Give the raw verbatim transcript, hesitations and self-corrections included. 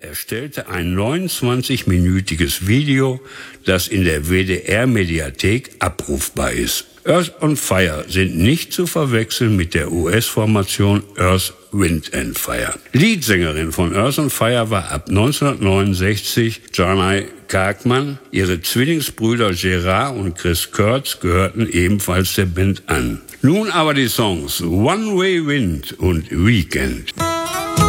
erstellte ein neunundzwanzig-minütiges Video, das in der W D R-Mediathek abrufbar ist. Earth on Fire sind nicht zu verwechseln mit der U S-Formation Earth, Wind and Fire. Leadsängerin von Earth on Fire war ab neunzehnhundertneunundsechzig Janai Karkman. Ihre Zwillingsbrüder Gerard und Chris Kurtz gehörten ebenfalls der Band an. Nun aber die Songs One Way Wind und Weekend.